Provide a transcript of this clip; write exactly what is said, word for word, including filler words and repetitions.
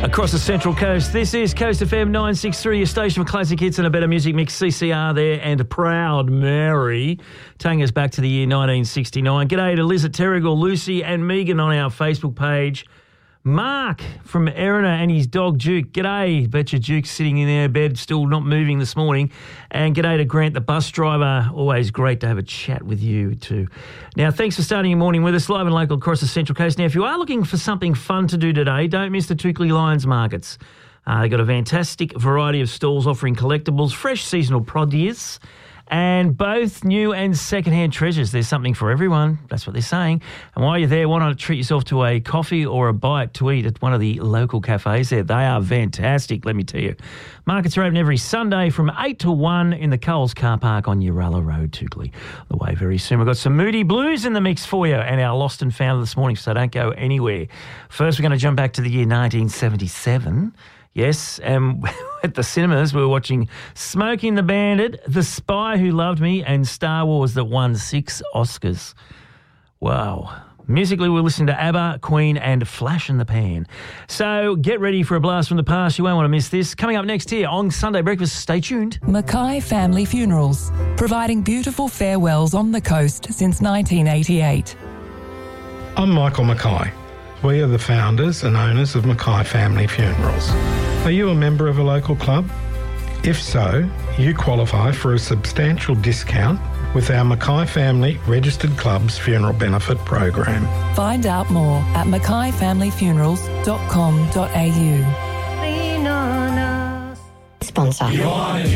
Across the Central Coast, this is Coast F M nine sixty-three, your station for classic hits and a better music mix. C C R there and Proud Mary, taking us back to the year nineteen sixty-nine. G'day to Liz at Terrigal, Lucy and Megan on our Facebook page. Mark from Erina and his dog Duke. G'day. Bet your Duke's sitting in their bed, still not moving this morning. And g'day to Grant, the bus driver. Always great to have a chat with you too. Now, thanks for starting your morning with us, live and local across the Central Coast. Now, if you are looking for something fun to do today, don't miss the Toukley Lions Markets. Uh, they've got a fantastic variety of stalls offering collectibles, fresh seasonal produce, and both new and second-hand treasures. There's something for everyone. That's what they're saying. And while you're there, why not treat yourself to a coffee or a bite to eat at one of the local cafes there? They are fantastic, let me tell you. Markets are open every Sunday from eight to one in the Coles car park on Uralla Road, Toukley. The way very soon. We've got some Moody Blues in the mix for you and our Lost and Found this morning, so don't go anywhere. First, we're going to jump back to the year nineteen seventy-seven. Yes, um, at the cinemas we were watching Smokey and the Bandit, The Spy Who Loved Me and Star Wars that won six Oscars. Wow. Musically we're listening to ABBA, Queen and Flash in the Pan. So get ready for a blast from the past. You won't want to miss this. Coming up next here on Sunday Breakfast, stay tuned. Mackay Family Funerals, providing beautiful farewells on the coast since nineteen eighty-eight. I'm Michael Mackay. We are the founders and owners of Mackay Family Funerals. Are you a member of a local club? If so, you qualify for a substantial discount with our Mackay Family Registered Clubs Funeral Benefit Program. Find out more at mackay family funerals dot com dot a u. Sponsor.